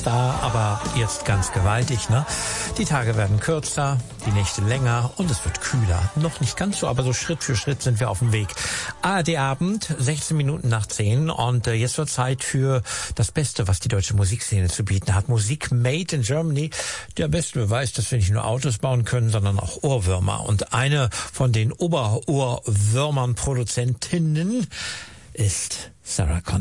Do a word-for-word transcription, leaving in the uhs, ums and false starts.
da, aber jetzt ganz gewaltig, ne? Die Tage werden kürzer, die Nächte länger und es wird kühler. Noch nicht ganz so, aber so Schritt für Schritt sind wir auf dem Weg. A R D-Abend, sechzehn Minuten nach zehn und äh, jetzt wird Zeit für das Beste, was die deutsche Musikszene zu bieten hat. Musik made in Germany. Der beste Beweis, dass wir nicht nur Autos bauen können, sondern auch Ohrwürmer. Und eine von den Oberohrwürmern Produzentinnen ist Sarah Connor.